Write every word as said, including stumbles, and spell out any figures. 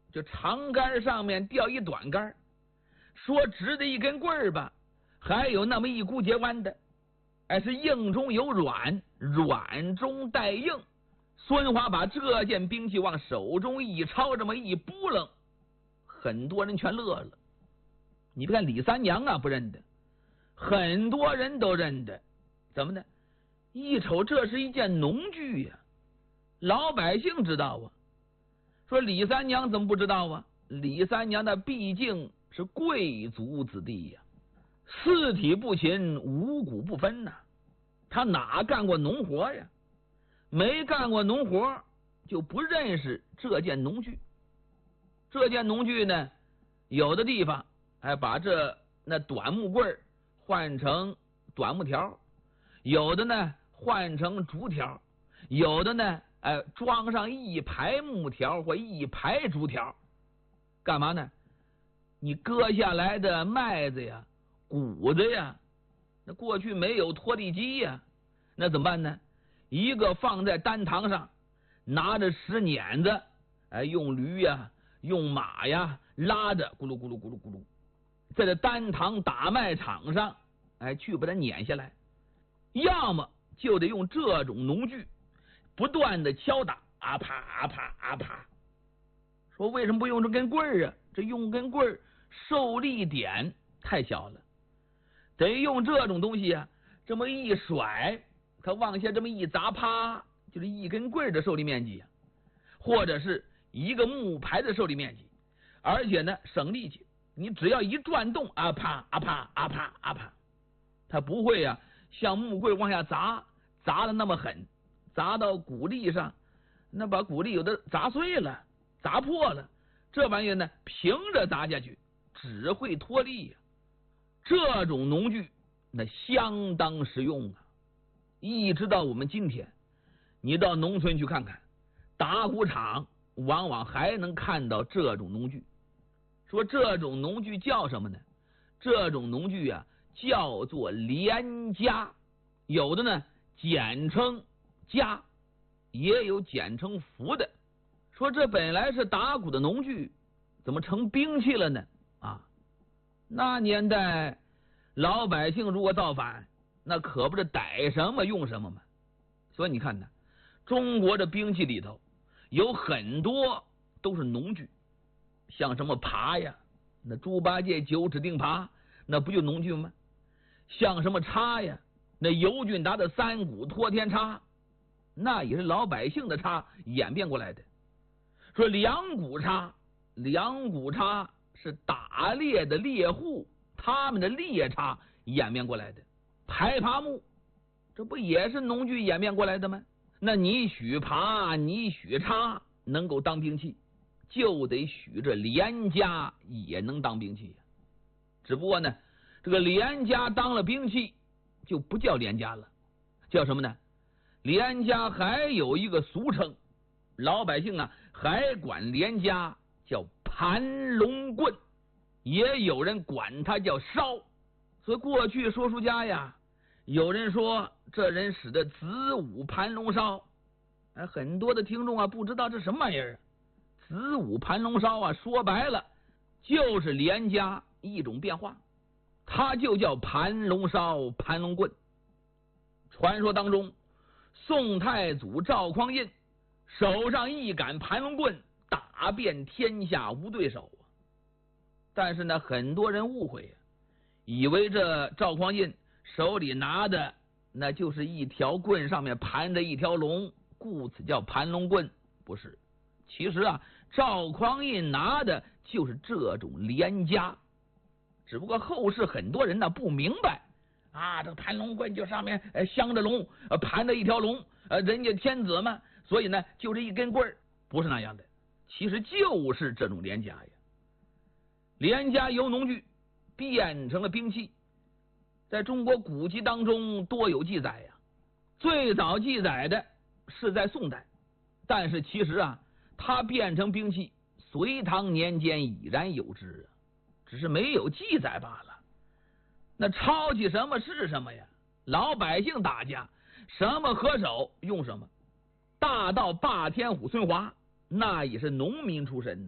就长杆上面吊一短杆，说直的一根棍儿吧，还有那么一股节弯的，哎，是硬中有软，软中带硬。孙华把这件兵器往手中一抄，这么一扑棱，很多人全乐了。你别看李三娘啊不认得，很多人都认得。怎么呢？一瞅这是一件农具呀、啊，老百姓知道啊。说李三娘怎么不知道啊？李三娘那毕竟是贵族子弟呀、啊，四体不勤，五谷不分呐、啊。他哪干过农活呀？没干过农活，就不认识这件农具。这件农具呢，有的地方哎把这那短木棍换成短木条，有的呢换成竹条，有的呢哎装上一排木条或一排竹条。干嘛呢？你割下来的麦子呀、谷子呀，那过去没有拖地机呀，那怎么办呢？一个放在担堂上，拿着石碾子，哎，用驴呀、用马呀拉着，咕噜咕噜咕噜咕噜，在这担堂打麦场上，哎，去把它碾下来。要么就得用这种农具，不断的敲打，啊啪啊啪啊啪。说为什么不用这根棍儿啊？这用根棍儿受力点太小了，得用这种东西啊，这么一甩。他往下这么一砸，啪，就是一根棍的受力面积呀、啊，或者是一个木牌的受力面积，而且呢省力气，你只要一转动，啊啪啊啪啊啪啊啪，它不会呀、啊、像木棍往下砸，砸的那么狠，砸到谷粒上，那把谷粒有的砸碎了，砸破了，这玩意呢平着砸下去，只会脱力呀、啊。这种农具那相当实用啊。一直到我们今天，你到农村去看看，打谷场往往还能看到这种农具。说这种农具叫什么呢？这种农具啊叫做连夹，有的呢简称夹，也有简称扶的。说这本来是打谷的农具，怎么成兵器了呢？啊，那年代老百姓如果造反，那可不是逮什么用什么嘛。所以你看呢，中国的兵器里头有很多都是农具，像什么耙呀，那猪八戒九齿钉耙，那不就农具吗？像什么叉呀，那尤俊达的三股托天叉，那也是老百姓的叉演变过来的。说两股叉，两股叉是打猎的猎户他们的猎叉演变过来的。排耙木，这不也是农具演变过来的吗？那你许耙，你许叉能够当兵器，就得许这连夹也能当兵器呀。只不过呢，这个连夹当了兵器就不叫连夹了，叫什么呢？连夹还有一个俗称，老百姓啊还管连夹叫盘龙棍，也有人管它叫烧。所以过去说书家呀，有人说这人使的子午盘龙烧，哎，很多的听众啊不知道这什么玩意儿啊。子午盘龙烧啊，说白了就是连夹一种变化，它就叫盘龙烧、盘龙棍。传说当中，宋太祖赵匡胤手上一杆盘龙棍，打遍天下无对手啊。但是呢，很多人误会呀、啊，以为这赵匡胤手里拿的那就是一条棍，上面盘着一条龙，故此叫盘龙棍。不是，其实啊，赵匡胤拿的就是这种连夹，只不过后世很多人呢不明白啊，这个盘龙棍就上面呃镶着龙，呃盘着一条龙，呃人家天子嘛，所以呢就这一根棍儿，不是那样的，其实就是这种连夹呀。连夹由农具变成了兵器，在中国古籍当中多有记载呀。最早记载的是在宋代，但是其实啊，它变成兵器，隋唐年间已然有之啊，只是没有记载罢了。那抄起什么是什么呀？老百姓打架，什么合手用什么。大到霸天虎孙华，那也是农民出身的。